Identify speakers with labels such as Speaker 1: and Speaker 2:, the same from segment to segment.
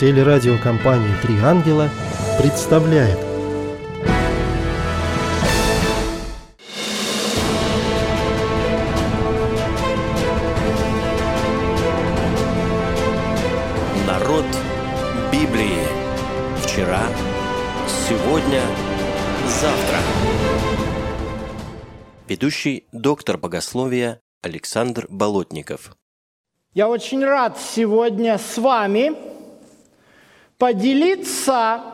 Speaker 1: Телерадиокомпания «Три ангела» представляет.
Speaker 2: Народ Библии. Вчера, сегодня, завтра. Ведущий доктор богословия Александр Болотников.
Speaker 3: Я очень рад сегодня с вами поделиться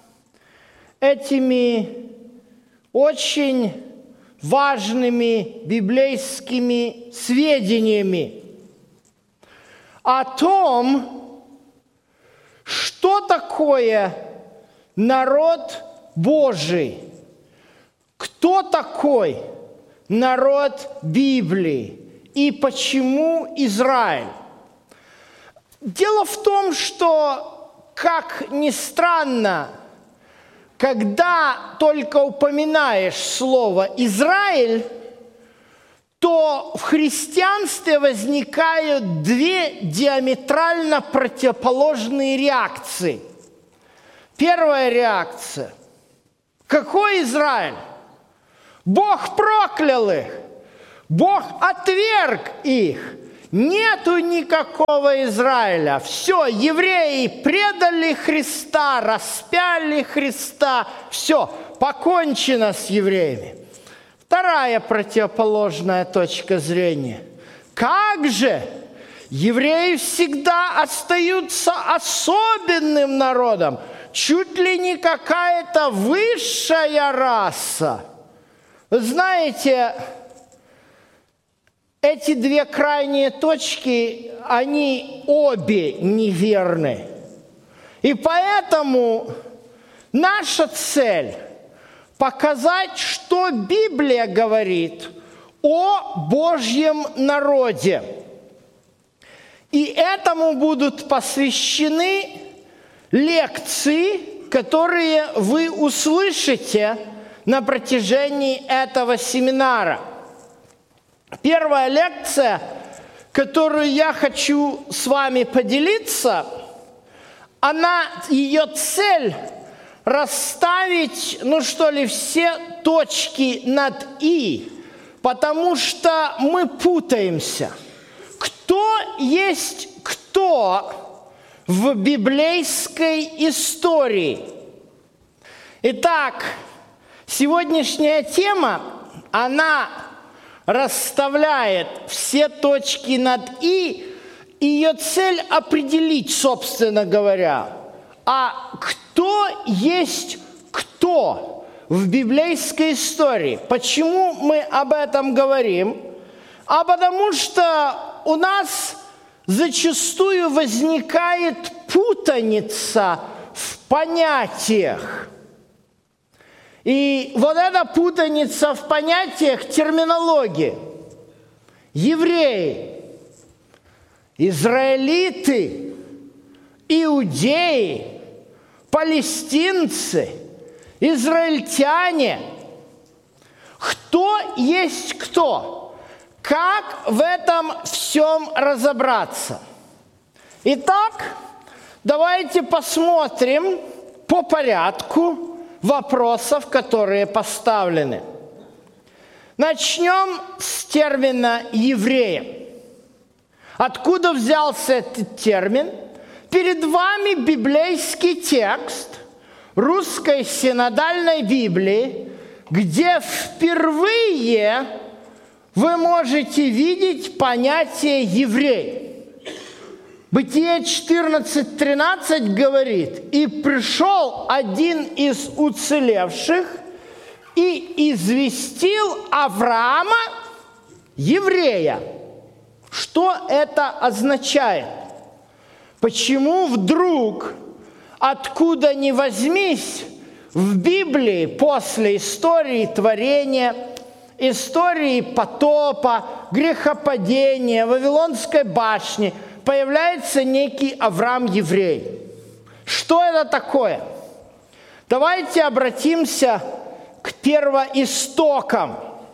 Speaker 3: этими очень важными библейскими сведениями о том, что такое народ Божий, кто такой народ Библии и почему Израиль. Дело в том, что, как ни странно, когда только упоминаешь слово «Израиль», то в христианстве возникают две диаметрально противоположные реакции. Первая реакция. Какой Израиль? Бог проклял их, Бог отверг их. Нету никакого Израиля. Все, евреи предали Христа, распяли Христа. Все, покончено с евреями. Вторая противоположная точка зрения. Как же? Евреи всегда остаются особенным народом. Чуть ли не какая-то высшая раса. Вы знаете, эти две крайние точки, они обе неверны. И поэтому наша цель – показать, что Библия говорит о Божьем народе. И этому будут посвящены лекции, которые вы услышите на протяжении этого семинара. Первая лекция, которую я хочу с вами поделиться, ее цель расставить, все точки над «и», потому что мы путаемся. Кто есть кто в библейской истории? Итак, сегодняшняя тема, она расставляет все точки над «и», и ее цель определить, собственно говоря, а кто есть кто в библейской истории. Почему мы об этом говорим? А потому что у нас зачастую возникает путаница в понятиях. И вот эта путаница в понятиях, терминологии. Евреи, израилиты, иудеи, палестинцы, израильтяне. Кто есть кто? Как в этом всем разобраться? Итак, давайте посмотрим по порядку вопросов, которые поставлены. Начнем с термина «еврея». Откуда взялся этот термин? Перед вами библейский текст русской синодальной Библии, где впервые вы можете видеть понятие «еврей». Бытие 14:13 говорит: «И пришел один из уцелевших и известил Авраама, еврея». Что это означает? Почему вдруг, откуда ни возьмись, в Библии после истории творения, истории потопа, грехопадения, Вавилонской башни появляется некий Авраам-еврей? Что это такое? Давайте обратимся к первоистокам.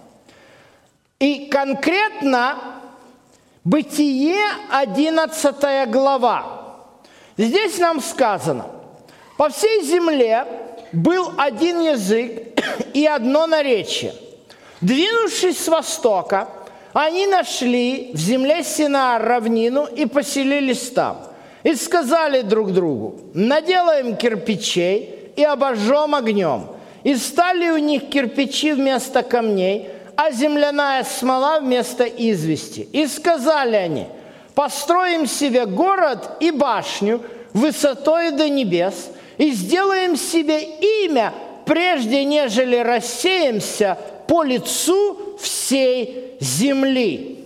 Speaker 3: И конкретно Бытие 11 глава. Здесь нам сказано: по всей земле был один язык и одно наречие. Двинувшись с востока, они нашли в земле Синаар равнину и поселились там. И сказали друг другу: наделаем кирпичей и обожжем огнем. И стали у них кирпичи вместо камней, а земляная смола вместо извести. И сказали они: построим себе город и башню высотой до небес, и сделаем себе имя, прежде нежели рассеемся по лицу всей земли.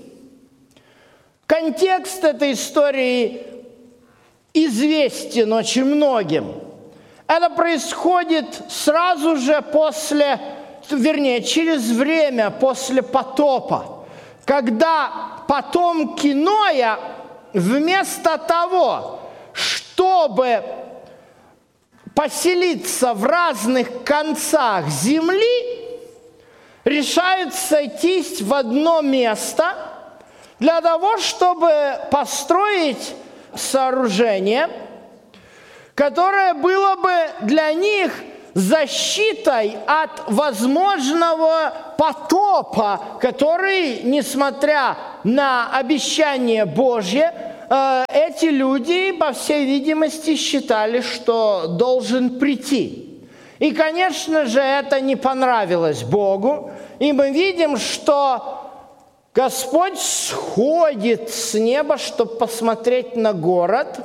Speaker 3: Контекст этой истории известен очень многим. Это происходит сразу же после, через время после потопа, когда потомки Ноя вместо того, чтобы поселиться в разных концах земли, решают сойтись в одно место для того, чтобы построить сооружение, которое было бы для них защитой от возможного потопа, который, несмотря на обещание Божье, эти люди, по всей видимости, считали, что должен прийти. И, конечно же, это не понравилось Богу, и мы видим, что Господь сходит с неба, чтобы посмотреть на город,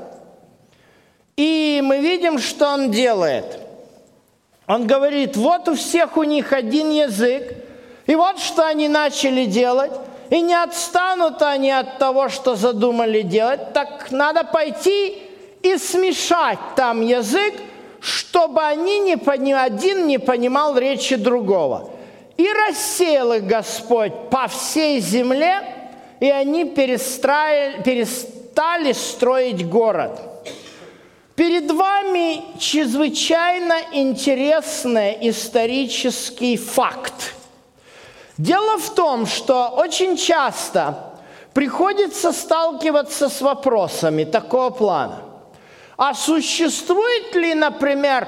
Speaker 3: и мы видим, что Он делает. Он говорит: вот у всех у них один язык, и вот что они начали делать, и не отстанут они от того, что задумали делать, так надо пойти и смешать там язык, чтобы один не понимал речи другого. И рассеял их Господь по всей земле, и они перестали строить город. Перед вами чрезвычайно интересный исторический факт. Дело в том, что очень часто приходится сталкиваться с вопросами такого плана. А существует ли, например,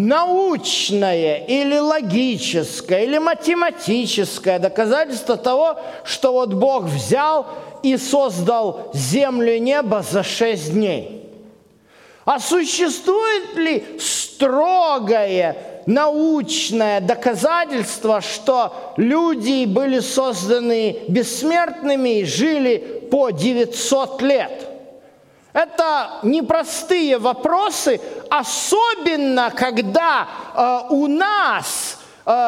Speaker 3: научное или логическое, или математическое доказательство того, что вот Бог взял и создал землю и небо за 6 дней? А существует ли строгое научное доказательство, что люди были созданы бессмертными и жили по 900 лет? Это непростые вопросы, особенно когда у нас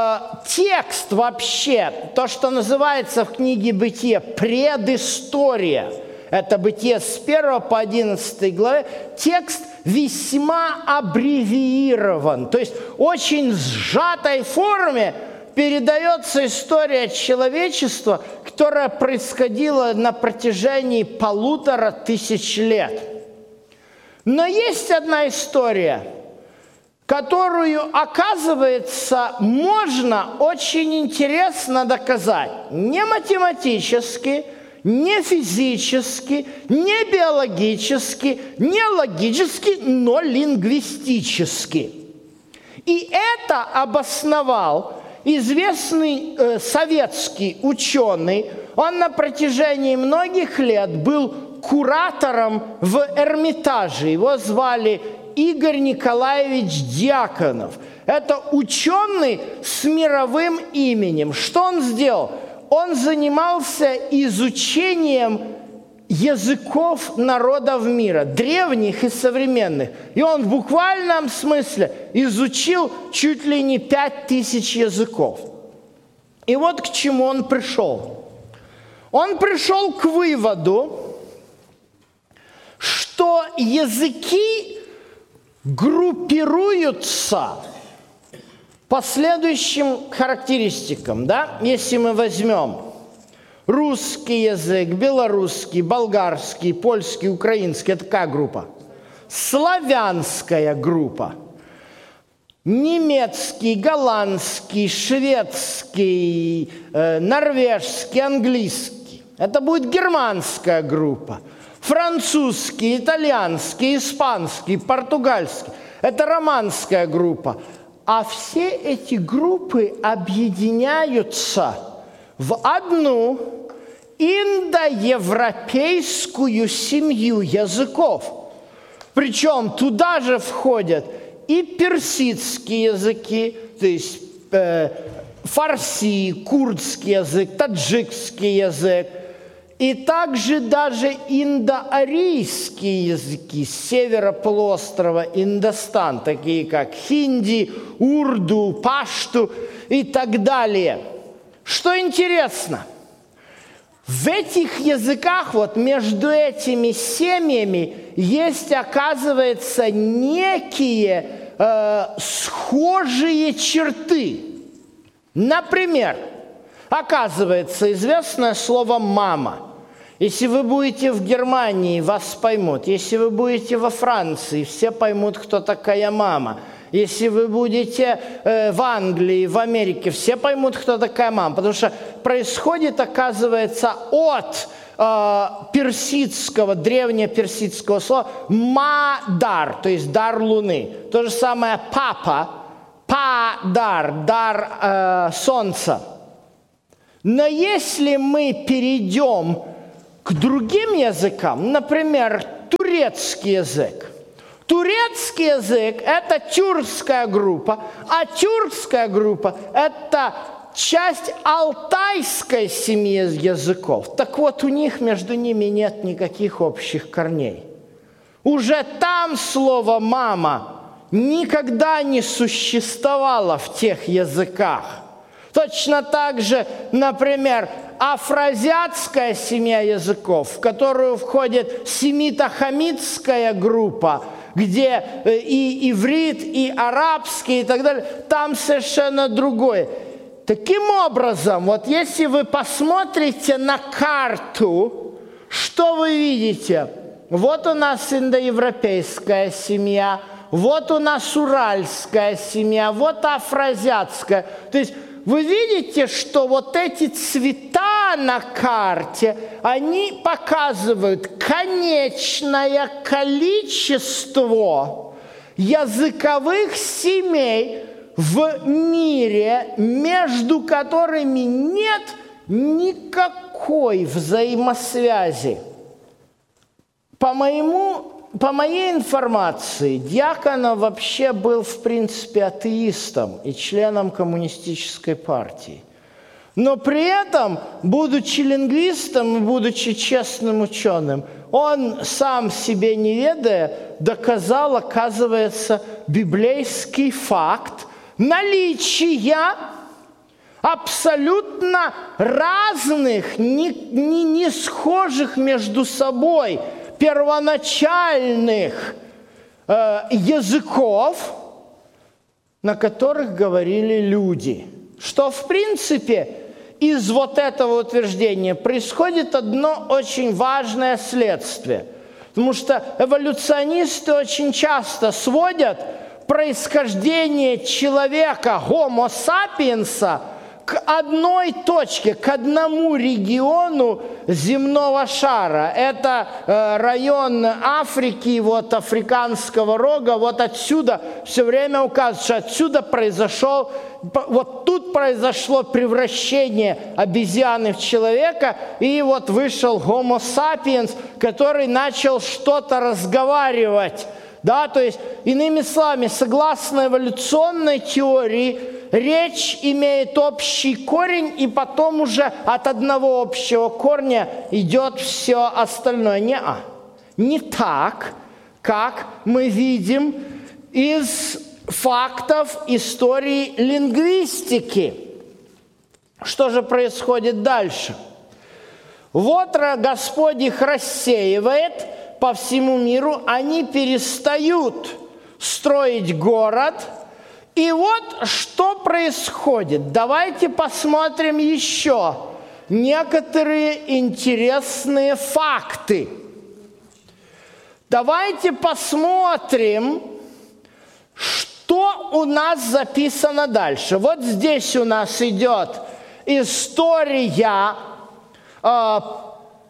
Speaker 3: текст вообще, то, что называется в книге «Бытие» предыстория, это Бытие с 1 по 11 главе, текст весьма аббревиирован, то есть в очень сжатой форме передается история человечества, которая происходила на протяжении 1500 лет. Но есть одна история, которую, оказывается, можно очень интересно доказать. Не математически, не физически, не биологически, не логически, но лингвистически. И это обосновал известный советский ученый. Он на протяжении многих лет был куратором в Эрмитаже. Его звали Игорь Николаевич Дьяконов. Это ученый с мировым именем. Что он сделал? Он занимался изучением языков народов мира, древних и современных. И он в буквальном смысле изучил чуть ли не 5000 языков. И вот к чему он пришел. Он пришел к выводу, что языки группируются по следующим характеристикам, да? Если мы возьмем русский язык, белорусский, болгарский, польский, украинский, это какая группа? Славянская группа. Немецкий, голландский, шведский, норвежский, английский. Это будет германская группа. Французский, итальянский, испанский, португальский. Это романская группа. А все эти группы объединяются в одну индоевропейскую семью языков. Причем туда же входят и персидские языки, то есть фарси, курдский язык, таджикский язык, и также даже индоарийские языки с севера полуострова Индостан, такие как хинди, урду, пашту и так далее. Что интересно, в этих языках, вот между этими семьями, есть, оказывается, некие схожие черты. Например, оказывается, известное слово «мама». Если вы будете в Германии, вас поймут. Если вы будете во Франции, все поймут, кто такая мама. Если вы будете в Англии, в Америке, все поймут, кто такая мама. Потому что происходит, оказывается, от персидского, древнеперсидского слова «мадар», то есть «дар луны». То же самое «папа», «па-дар», «дар солнца». Но если мы перейдем к другим языкам, например, турецкий язык. Турецкий язык – это тюркская группа, а тюркская группа – это часть алтайской семьи языков. Так вот, у них между ними нет никаких общих корней. Уже там слово «мама» никогда не существовало в тех языках. Точно так же, например, афразиатская семья языков, в которую входит семито-хамитская группа, где и иврит, и арабский, и так далее, там совершенно другое. Таким образом, вот если вы посмотрите на карту, что вы видите? Вот у нас индоевропейская семья, вот у нас уральская семья, вот афразиатская. То есть вы видите, что вот эти цвета на карте, они показывают конечное количество языковых семей в мире, между которыми нет никакой взаимосвязи. По моей информации, Дьяконов вообще был, в принципе, атеистом и членом коммунистической партии. Но при этом, будучи лингвистом и будучи честным ученым, он, сам себе не ведая, доказал, оказывается, библейский факт наличия абсолютно разных, не схожих между собой первоначальных языков, на которых говорили люди. Что, в принципе, из вот этого утверждения происходит одно очень важное следствие. Потому что эволюционисты очень часто сводят происхождение человека, Homo sapiens, к одной точке, к одному региону земного шара. Это район Африки, вот африканского рога, вот отсюда все время указывают, что отсюда произошел, вот тут произошло превращение обезьяны в человека, и вот вышел Homo sapiens, который начал что-то разговаривать. Да, то есть, иными словами, согласно эволюционной теории, речь имеет общий корень, и потом уже от одного общего корня идет все остальное. Не так, как мы видим из фактов истории лингвистики. Что же происходит дальше? Вот Господь их рассеивает по всему миру, они перестают строить город. И вот что происходит. Давайте посмотрим еще некоторые интересные факты. Давайте посмотрим, что у нас записано дальше. Вот здесь у нас идет история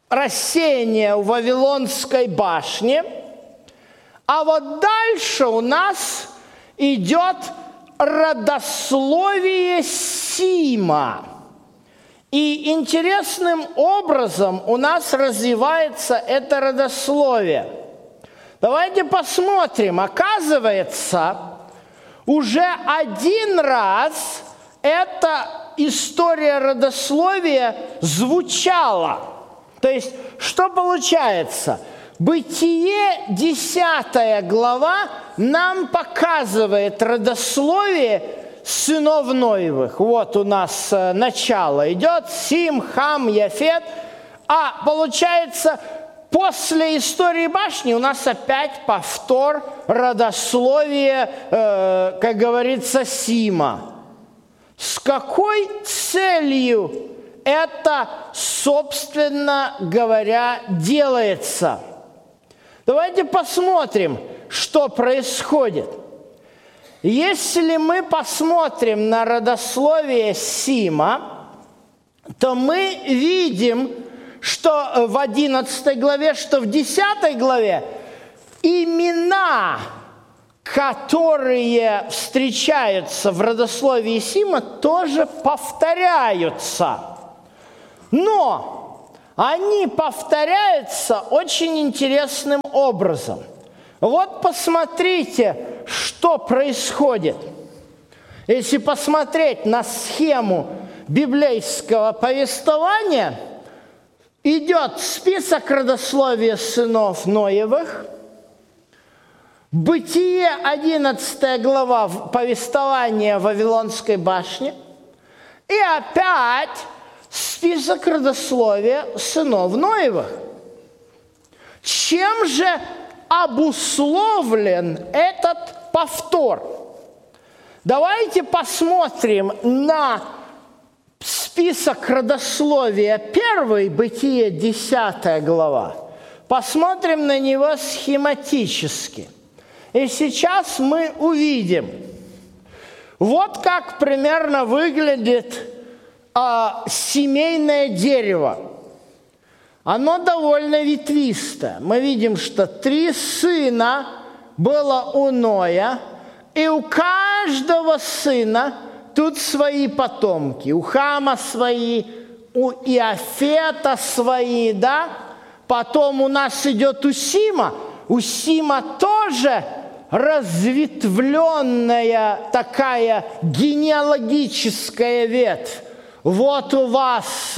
Speaker 3: рассеяние в Вавилонской башне. А вот дальше у нас идет родословие Сима. И интересным образом у нас развивается это родословие. Давайте посмотрим. Оказывается, уже один раз эта история родословия звучала. То есть, что получается? Бытие, 10 глава, нам показывает родословие сынов Ноевых. Вот у нас начало идет: Сим, Хам, Яфет. А получается, после истории башни у нас опять повтор родословия, как говорится, Сима. С какой целью это, собственно говоря, делается? Давайте посмотрим, что происходит. Если мы посмотрим на родословие Сима, то мы видим, что в 11 главе, что в 10 главе имена, которые встречаются в родословии Сима, тоже повторяются. Но они повторяются очень интересным образом. Вот посмотрите, что происходит. Если посмотреть на схему библейского повествования, идет список родословия сынов Ноевых, Бытие, 11 глава, повествование Вавилонской башни, и опять список родословия сынов Ноевых. Чем же обусловлен этот повтор? Давайте посмотрим на список родословия 1, Бытие, 10 глава. Посмотрим на него схематически. И сейчас мы увидим, вот как примерно выглядит семейное дерево. Оно довольно ветвистое. Мы видим, что 3 сына было у Ноя, и у каждого сына тут свои потомки. У Хама свои, у Иафета свои, да? Потом у нас идет у Сима. У Сима тоже разветвленная такая генеалогическая ветвь. Вот у вас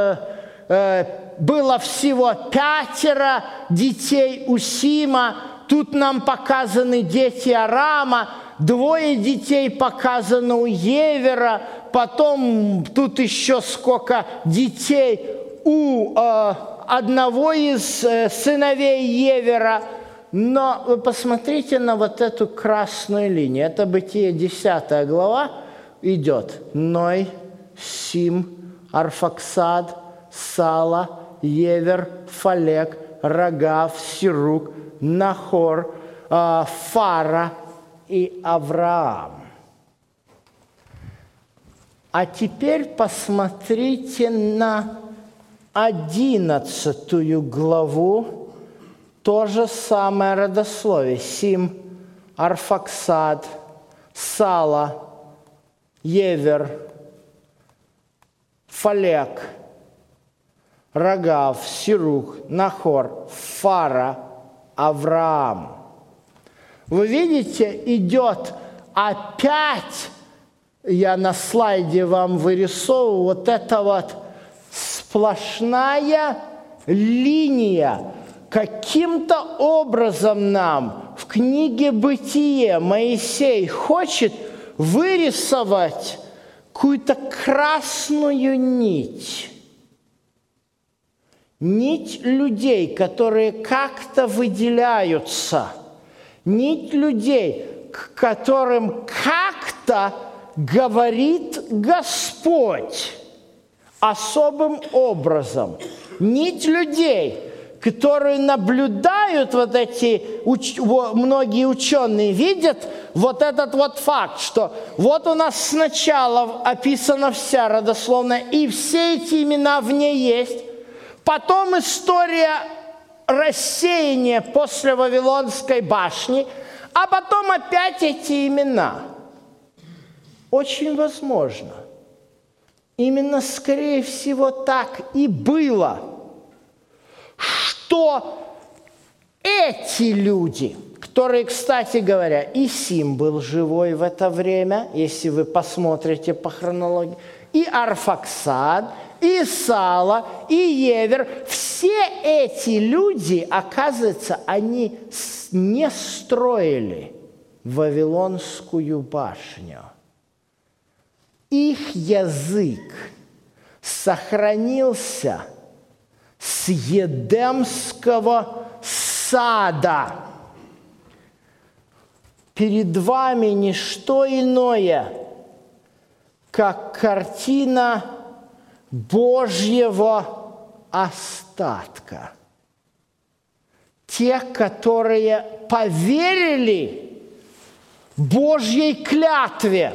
Speaker 3: было всего 5 детей у Сима. Тут нам показаны дети Арама. 2 детей показано у Евера. Потом тут еще сколько детей у одного из сыновей Евера. Но вы посмотрите на вот эту красную линию. Это Бытие, 10 глава идет. Ной, Сим, Арфаксад, Сала, Евер, Фалек, Рагав, Сирук, Нахор, Фара и Авраам. А теперь посмотрите на 11 главу. То же самое родословие. Сим, Арфаксад, Сала, Евер, Фалек, Рагав, Сирух, Нахор, Фара, Авраам. Вы видите, идет опять, я на слайде вам вырисовываю, вот эта вот сплошная линия. Каким-то образом нам в книге «Бытие» Моисей хочет вырисовать какую-то красную нить. Нить людей, которые как-то выделяются. Нить людей, к которым как-то говорит Господь особым образом. Нить людей, которые наблюдают, вот эти многие ученые видят вот этот вот факт, что вот у нас сначала описана вся родословная, и все эти имена в ней есть. Потом история рассеяния после Вавилонской башни, а потом опять эти имена. Очень возможно. Именно, скорее всего, так и было, что эти люди, которые, кстати говоря, и Сим был живой в это время, если вы посмотрите по хронологии, и Арфаксад, и Сала, и Евер, все эти люди, оказывается, они не строили Вавилонскую башню. Их язык сохранился с Едемского сада. Перед вами не что иное, как картина Божьего остатка. Те, которые поверили Божьей клятве,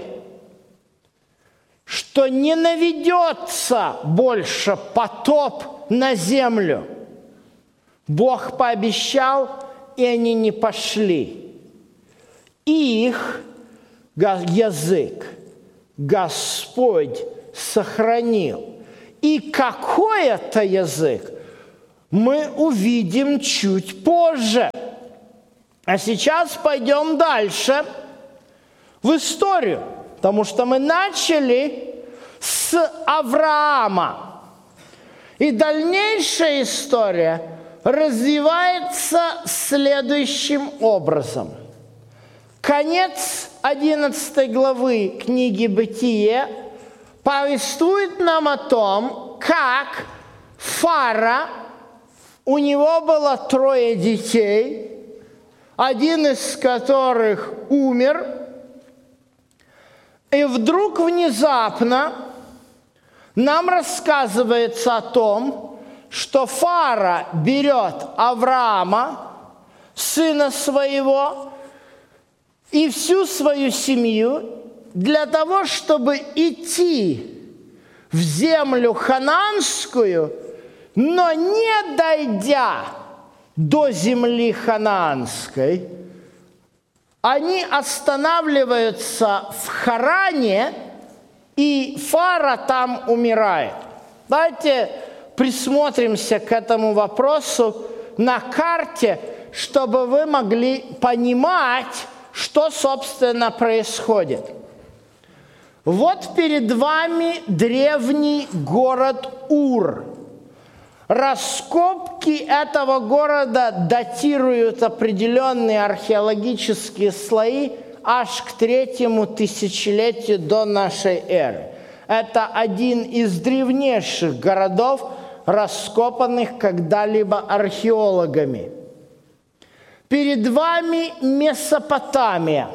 Speaker 3: что не наведется больше потоп на землю. Бог пообещал, и они не пошли. Их язык Господь сохранил. И какой это язык, мы увидим чуть позже. А сейчас пойдем дальше в историю, потому что мы начали с Авраама. И дальнейшая история развивается следующим образом. Конец 11 главы книги «Бытие» повествует нам о том, как Фара, у него было 3 детей, один из которых умер, и вдруг внезапно нам рассказывается о том, что Фара берет Авраама, сына своего, и всю свою семью для того, чтобы идти в землю ханаанскую, но не дойдя до земли ханаанской, они останавливаются в Харане, и Фара там умирает. Давайте присмотримся к этому вопросу на карте, чтобы вы могли понимать, что, собственно, происходит. Вот перед вами древний город Ур. Раскопки этого города датируют определенные археологические слои аж к 3-му тысячелетию до нашей эры. Это один из древнейших городов, раскопанных когда-либо археологами. Перед вами Месопотамия,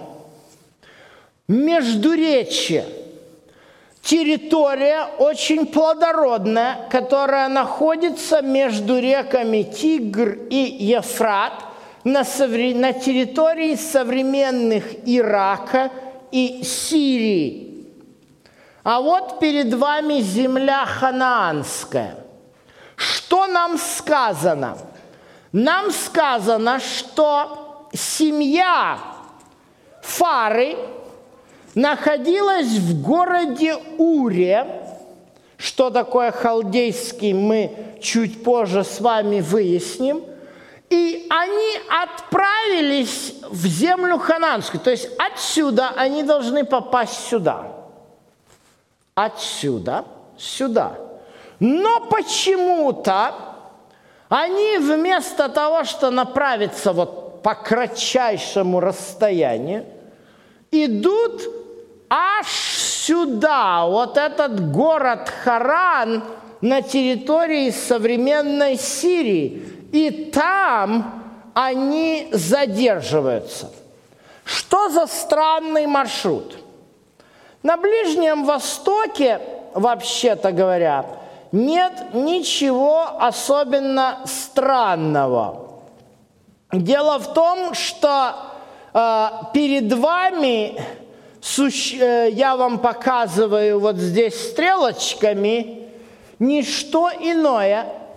Speaker 3: Междуречье, территория очень плодородная, которая находится между реками Тигр и Ефрат на территории современных Ирака и Сирии. А вот перед вами земля ханаанская. Что нам сказано? Нам сказано, что семья Фары находилась в городе Уре. Что такое халдейский, мы чуть позже с вами выясним. И они отправились в землю ханаанскую. То есть отсюда они должны попасть сюда. Отсюда сюда. Но почему-то они вместо того, что направиться вот по кратчайшему расстоянию, идут аж сюда, вот этот город Харан на территории современной Сирии. И там они задерживаются. Что за странный маршрут? На Ближнем Востоке, вообще-то говоря, нет ничего особенно странного. Дело в том, что перед вами, я вам показываю вот здесь стрелочками, не что иное,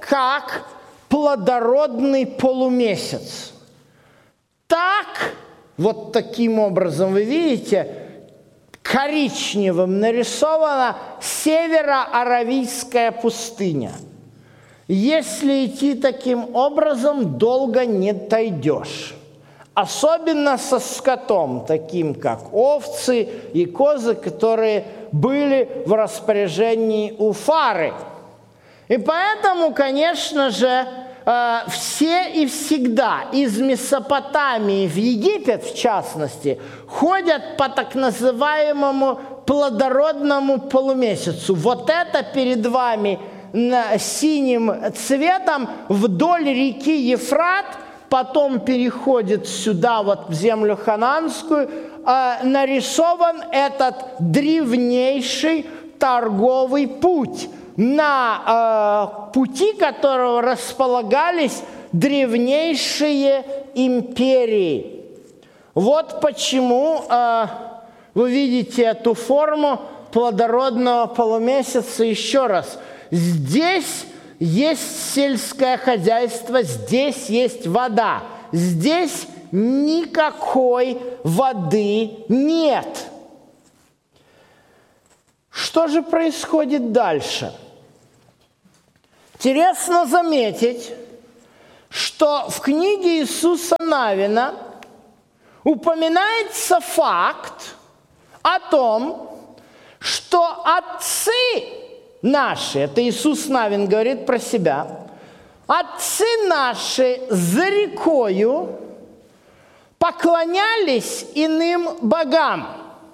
Speaker 3: как плодородный полумесяц. Так, вот таким образом, вы видите, коричневым нарисована северо-аравийская пустыня. Если идти таким образом, долго не дойдешь. Особенно со скотом, таким как овцы и козы, которые были в распоряжении у Фары. И поэтому, конечно же, все и всегда из Месопотамии в Египет, в частности, ходят по так называемому плодородному полумесяцу. Вот это перед вами синим цветом вдоль реки Ефрат, потом переходит сюда, вот в землю ханаанскую, нарисован этот древнейший торговый путь, на пути которого располагались древнейшие империи. Вот почему вы видите эту форму плодородного полумесяца еще раз. Здесь есть сельское хозяйство, здесь есть вода, здесь никакой воды нет. Что же происходит дальше? Интересно заметить, что в книге Иисуса Навина упоминается факт о том, что отцы наши, это Иисус Навин говорит про себя, отцы наши за рекою поклонялись иным богам.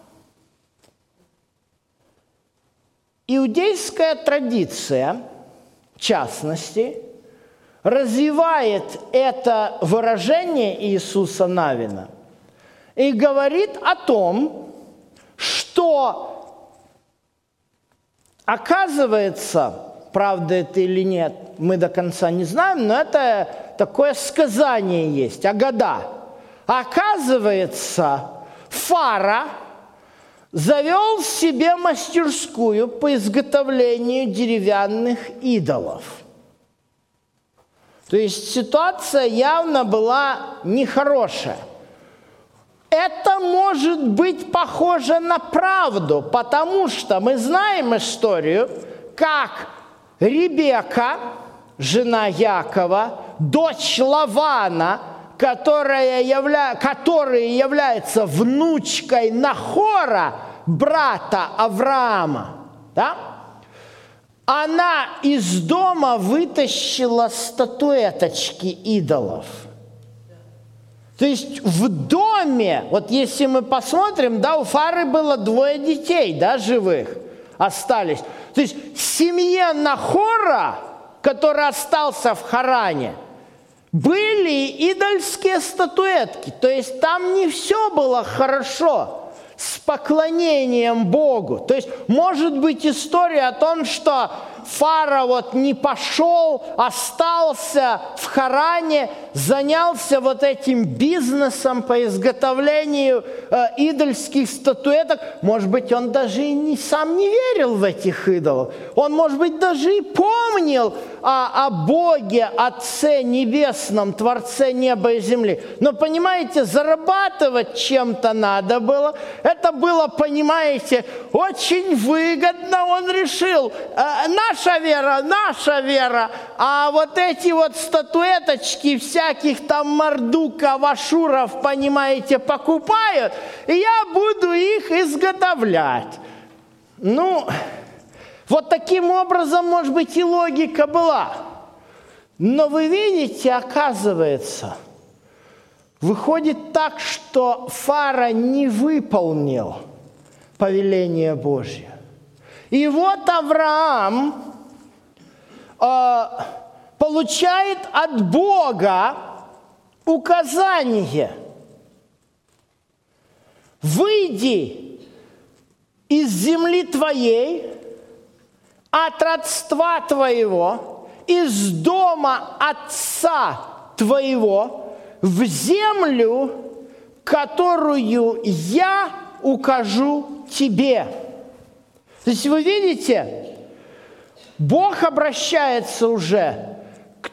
Speaker 3: Иудейская традиция, в частности, развивает это выражение Иисуса Навина и говорит о том, что, оказывается, правда это или нет, мы до конца не знаем, но это такое сказание есть, Агада. Оказывается, Фара завел себе мастерскую по изготовлению деревянных идолов. То есть ситуация явно была нехорошая. Это может быть похоже на правду, потому что мы знаем историю, как Ребекка, жена Якова, дочь Лавана, которая является внучкой Нахора, брата Авраама, да? Она из дома вытащила статуэточки идолов. То есть в доме, вот если мы посмотрим, да, у Фары было 2 детей, да, живых остались. То есть в семье Нахора, который остался в Харане, были идольские статуэтки. То есть там не все было хорошо с поклонением Богу. То есть может быть история о том, что Фара вот не пошел, остался в Харане, занялся вот этим бизнесом по изготовлению идольских статуэток. Может быть, он даже и сам не верил в этих идолов. Он, может быть, даже и помнил о Боге, Отце Небесном, Творце неба и земли. Но, понимаете, зарабатывать чем-то надо было. Это было, понимаете, очень выгодно, он решил. Наша вера, а вот эти вот статуэточки всяких там Мардуков, Ашуров, понимаете, покупают, и я буду их изготовлять. Ну, вот таким образом, может быть, и логика была. Но вы видите, оказывается, выходит так, что Фара не выполнил повеление Божье. И вот Авраам получает от Бога указание: выйди из земли твоей, от родства твоего, из дома отца твоего, в землю, которую я укажу тебе. То есть вы видите, Бог обращается уже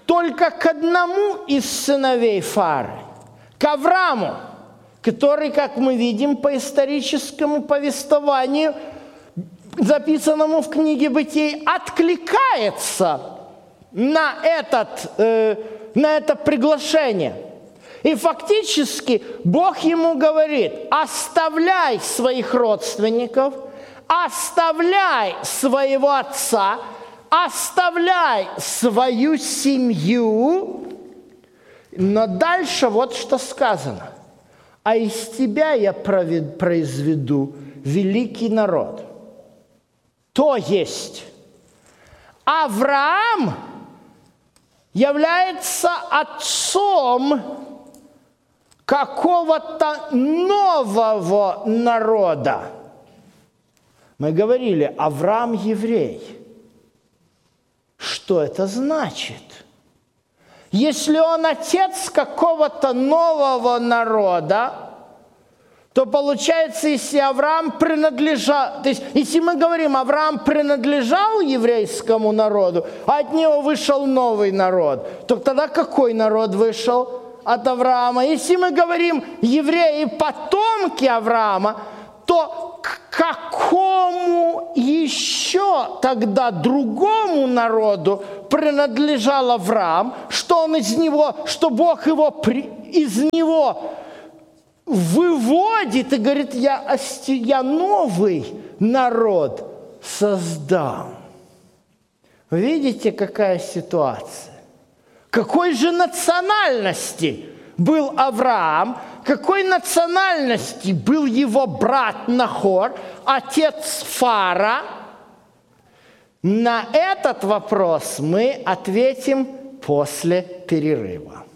Speaker 3: только к одному из сыновей Фары, к Аврааму, который, как мы видим по историческому повествованию, записанному в книге Бытий, откликается на это приглашение. И фактически Бог ему говорит: оставляй своих родственников, оставляй своего отца, оставляй свою семью. Но дальше вот что сказано: а из тебя я произведу великий народ. То есть Авраам является отцом какого-то нового народа. Мы говорили, Авраам еврей. Что это значит? Если он отец какого-то нового народа, то получается, если Авраам принадлежал, то есть если мы говорим, Авраам принадлежал еврейскому народу, а от него вышел новый народ, то тогда какой народ вышел от Авраама? Если мы говорим евреи, потомки Авраама, то к какому еще тогда другому народу принадлежал Авраам, что он из него, что Бог его из него выводит и говорит: я новый народ создам. Видите, какая ситуация? Какой же национальности был Авраам? Какой национальности был его брат Нахор, отец Фара? На этот вопрос мы ответим после перерыва.